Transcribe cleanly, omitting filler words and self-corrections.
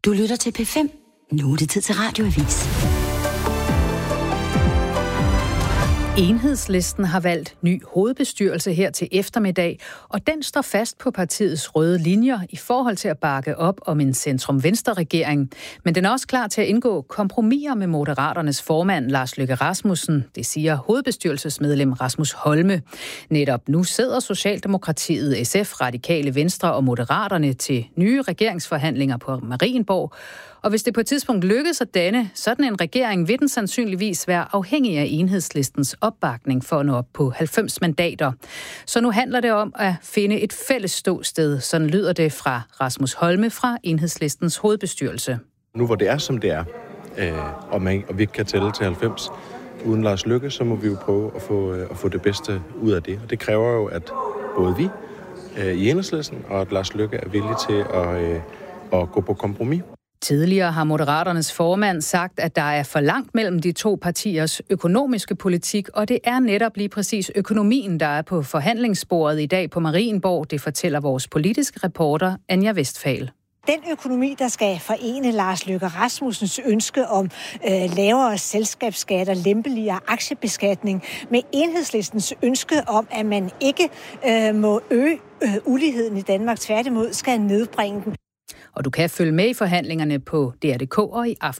Du lytter til P5. Nu er det tid til Radioavis. Enhedslisten har valgt ny hovedbestyrelse her til eftermiddag, og den står fast på partiets røde linjer i forhold til at bakke op om en centrum-venstre-regering. Men den er også klar til at indgå kompromiser med Moderaternes formand Lars Løkke Rasmussen, det siger hovedbestyrelsesmedlem Rasmus Holme. Netop nu sidder Socialdemokratiet, SF, Radikale Venstre og Moderaterne til nye regeringsforhandlinger på Marienborg. Og hvis det på et tidspunkt lykkes at danne sådan en regering, vil den sandsynligvis være afhængig af Enhedslistens opbakning for at nå op på 90 mandater. Så nu handler det om at finde et fælles ståsted. Sådan lyder det fra Rasmus Holme fra Enhedslistens hovedbestyrelse. Nu hvor det er, som det er, og vi ikke kan tælle til 90 uden Lars Løkke, så må vi jo prøve at få det bedste ud af det. Og det kræver jo, at både vi i Enhedslisten og at Lars Løkke er villige til at gå på kompromis. Tidligere har Moderaternes formand sagt, at der er for langt mellem de to partiers økonomiske politik, og det er netop lige præcis økonomien, der er på forhandlingsbordet i dag på Marienborg. Det fortæller vores politiske reporter Anja Westphal. Den økonomi, der skal forene Lars Løkke Rasmussens ønske om lavere selskabsskatter, lempeligere aktiebeskatning med Enhedslistens ønske om, at man ikke må øge uligheden i Danmark, tværtimod skal nedbringe den. Og du kan følge med i forhandlingerne på DR.dk og i aften.